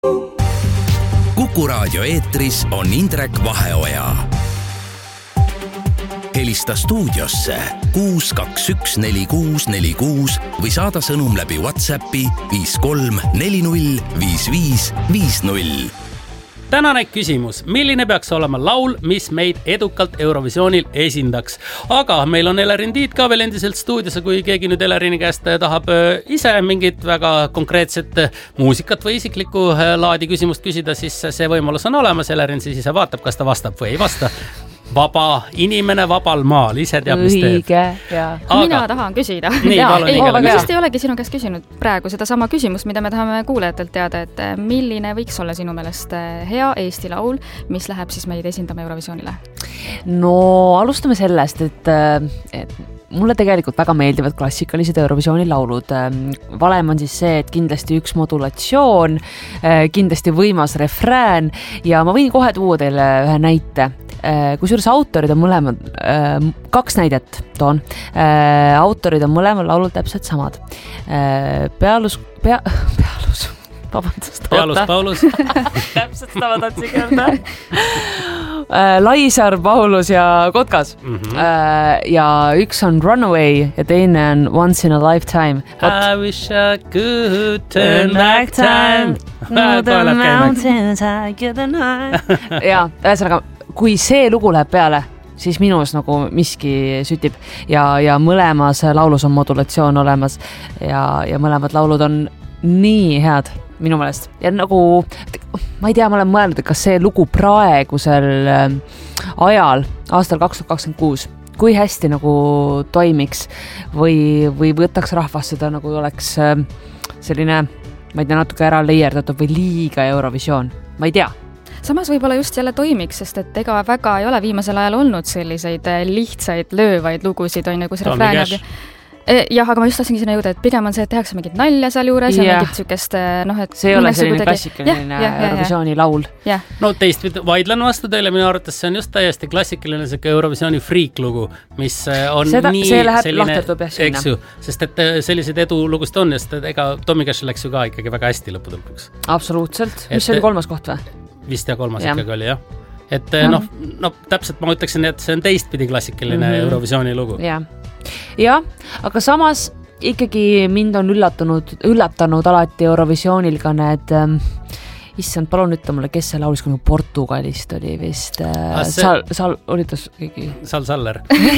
Kuku Raadio eetris on Indrek Vaheoja. Helista stuudiosse 6214646 või saada sõnum läbi WhatsAppi 53405550. Tänane küsimus, milline peaks olema laul, mis meid edukalt Eurovisioonil esindaks? Aga meil on Elerin Tiit ka veel endiselt stuudios, kui keegi nüüd Elerini käest tahab ise mingit väga konkreetset muusikat või isiklikku laadi küsimust küsida, siis see võimalus on olemas. Elerin siis ise vaatab, kas ta vastab või ei vasta. Vaba inimene vabal maal, ise teab, mis teeb. Õige, jaa. Mina tahan küsida. Ma just ei olegi sinu käest küsinud praegu seda sama küsimust, mida me tahame kuulajatelt teada, et milline võiks olla sinu meelest hea Eesti laul, mis läheb siis meid esindama Eurovisioonile? No alustame sellest, et mulle tegelikult väga meeldivad klassikalised Eurovisiooni laulud. Valem on siis see, et kindlasti üks modulatsioon, kindlasti võimas refrään ja ma võin kohe tuua teile ühe näite. Kusjuures autorid on mõlemad, kaks näidet toon. Autorid on mõlemal laulul täpselt samad. Pealus, Paulus. Täpselt sama tatsi kerda. Laisaar, Paulus ja Kotkas. Ja üks on Runaway ja teine on Once in a Lifetime. I wish I could turn back time. Ja, ühesõnaga, kui see lugu läheb peale, siis minus nagu miski sütib ja mõlemas laulus on modulatsioon olemas ja mõlemad laulud on nii head minu meelest. Ja nagu, ma ei tea, ma olen mõelnud, et kas see lugu praegusel ajal, aastal 2026, kui hästi nagu toimiks või võtaks rahvas seda nagu oleks selline, ma ei tea, natuke ära leierdatud või liiga Eurovisioon. Ma ei tea. Samas võib-olla just jälle toimiks, sest et ega väga ei ole viimasel ajal olnud selliseid lihtsaid löövaid lugusid, on kus refrään. Jah, aga ma just tahtsingi sinna jõuda, et pigem on see, et tehakse mingit nalja seal juures ja mingit sükest, et see ei ole selline klassikaline Eurovisiooni laul. No teist vaidlen vastu teile, minu arvates see on just täiesti klassikaline Eurovisiooni freak lugu, mis on see läheb lahterdub jah sinna. Eks ju, sest et sellised edulugust on, sest ega Tommy Cash läks ju ka ikkagi väga hästi lõputõlkuks. Absoluutselt. Mis oli 3. koht või? Vist ja 3. ikkagi oli, jah. Et täpselt ma ütleksin, et see on teistpidi klassikaline Eurovisiooni lugu. Ja, aga samas ikkagi mind on üllatanud alati Eurovisioonil ka need issand, palun ütle mulle, kes see laulis, kui Portugalist oli vist Saller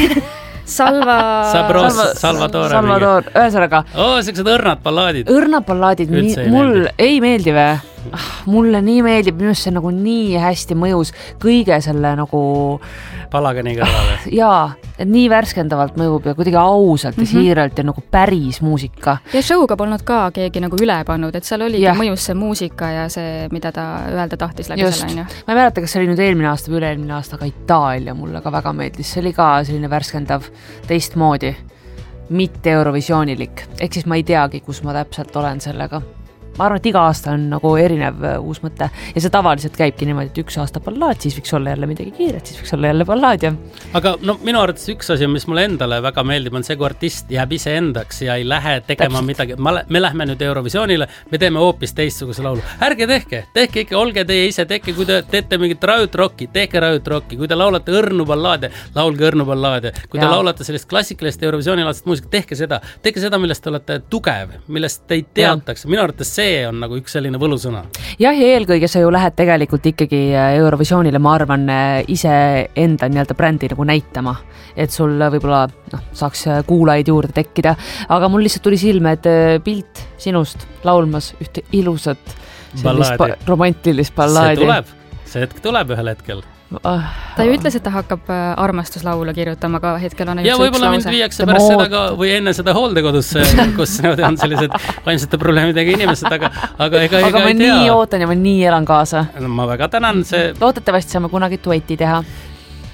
Salvador, ühesõnaga sellised õrnad ballaadid mul ei meeldi või? Mulle nii meeldib, minu see nagu nii hästi mõjus kõige selle nagu palagani kõrvale. Jaa, et nii värskendavalt mõjub ja kuidagi ausalt ja siiralt ja nagu päris muusika. Ja show'ga polnud ka keegi nagu üle pannud, et seal oligi mõjus see muusika ja see, mida ta öelda tahtis läbi selle. Ma ei mäleta, kas see oli nüüd eelmine aasta või üle-eelmine aasta, aga Itaalia mulle ka väga meeldis. See oli ka selline värskendav teistmoodi, mitte Eurovisioonilik. Ehk siis ma ei teagi, kus ma täpselt olen sellega. Ma arvan, et iga aasta on nagu erinev uus mõte ja see tavaliselt käibki niimoodi, et üks aasta ballaad, siis võiks olla jälle midagi kiiret, siis võiks olla jälle ballaad ja... Aga minu arvates üks asi, mis mulle endale väga meeldib, on see, kui artist jääb ise endaks ja ei lähe tegema midagi. Me lähme nüüd Eurovisioonile, me teeme hoopis teistsuguse laulu. Ärge tehke ikka, olge teie ise, tehke, kui te teete mingit rajutrocki, tehke rajutrocki, kui te laulate õrnu ballaade, laulge õrnu ballaade, kui te laulate sellist klassikalist Eurovisioonilaadset muusika, tehke seda, millest te olete tugev, millest te ei teatakse. Minu arvates see on nagu üks selline võlusõna. Jah, ja eelkõige sa ju lähed tegelikult ikkagi Eurovisioonile, ma arvan, ise enda nii-öelda brändi nagu näitama, et sul võib-olla saaks kuulajaid juurde tekkida, aga mul lihtsalt tuli silme, et pilt sinust laulmas ühte ilusat romantilist ballaadi. See hetk tuleb ühel hetkel. Ta ju ütles, et ta hakkab armastuslaulu kirjutama, aga hetkel on ja võib-olla mind viiakse pärast seda ka või enne seda hooldekodusse, kus on sellised vaimsete probleemidega inimesed, aga ega ma ei tea. Nii ootan ja ma nii elan kaasa. Ma väga tänan. Lootetavasti saame kunagi dueti teha.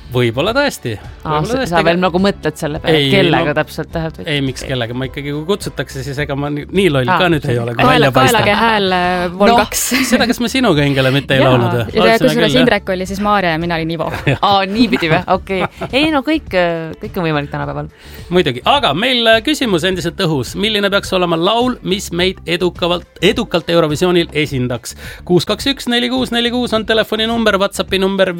Võib-olla tõesti. Sa veel nagu mõtled selle peale, kellega täpselt tahad? Ei, miks kellega, ma ikkagi kui kutsutakse, siis ega ma nii loll ka nüüd ei ole. Kaelage hääl vol 2. Seda, kas me sinuga Ingele mitte ei laulnud? Ja kusjuures Indrek oli siis Maarja ja mina olin Ivo. Niipidi või? Okei. Ei, no kõik on võimalik tänapäeval. Muidugi, aga meil küsimus endiselt õhus. Milline peaks olema laul, mis meid edukalt Eurovisioonil esindaks? 621-4646 on telefoninumber, WhatsAppi number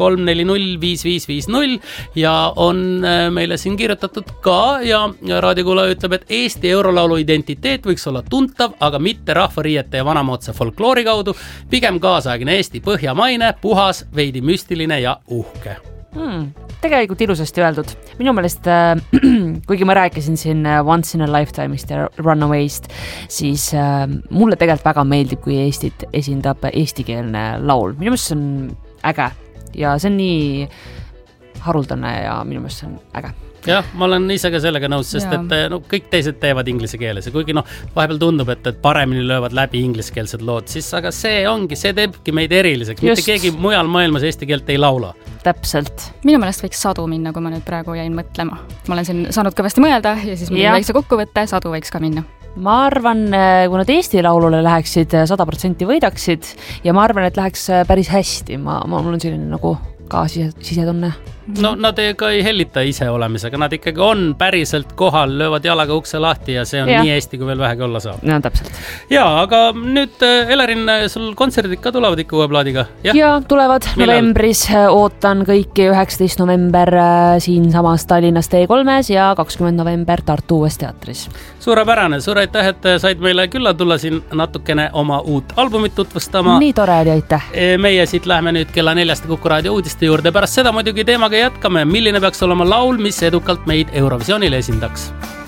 53405550 ja on meile siin kirjutatud ka ja raadiokuulaja ütleb, et Eesti eurolaulu identiteet võiks olla tuntav, aga mitte rahvariiete ja vanamoodsa folkloori kaudu, pigem kaasaegne Eesti põhjamaine, puhas, veidi müstiline ja uhke. Tegelikult ilusasti öeldud. Minu meelest, kuigi ma rääkisin siin Once in a Lifetime'ist ja Runaway'st, siis mulle tegelikult väga meeldib, kui Eestit esindab eestikeelne laul. Minu meelest see on äge ja see on nii haruldane ja minu meelest see on äge. Jah, ma olen ise ka sellega nõus, sest et kõik teised teevad inglise keeles ja kuigi vahepeal tundub, et paremini löövad läbi ingliskeelsed lood, siis aga see teebki meid eriliseks. Mitte keegi mujal maailmas eesti keelt ei laula. Täpselt. Minu meelest võiks Sadu minna, kui ma nüüd praegu jäin mõtlema. Ma olen siin saanud kõvasti mõelda ja siis mul väikse kokkuvõtte, Sadu võiks ka minna. Ma arvan, kui nad Eesti laulule läheksid, 100% võidaksid ja ma arvan, et läheks päris hästi. Mul on selline nagu ka sisetunne. No nad ei hellita ise olemisega, nad ikkagi on päriselt kohal, löövad jalaga ukse lahti ja see on nii Eesti, kui veel vähegi olla saab. No täpselt. Ja, aga nüüd Elerin, sul kontserdid ka tulevad ikka uue plaadiga? Ja, tulevad novembris, ootan kõiki 19. november siin samas Tallinnas T3-s ja 20. november Tartu Uues teatris. Suurepärane, suur aitäh, et said meile külla tulla siin natukene oma uut albumit tutvustama. Nii tore oli, aitäh. Meie siit läheme nüüd kella 4 Kuku Raadio uudiste juurde, pärast seda muidugi teemaga jätkame, milline peaks olema laul, mis edukalt meid Eurovisioonile esindaks.